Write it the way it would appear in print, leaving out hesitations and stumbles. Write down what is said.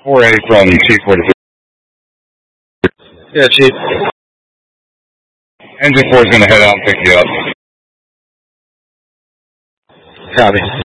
4A from Chief 43. Yeah, Chief. Engine 4 is going to head out and pick you up. Copy.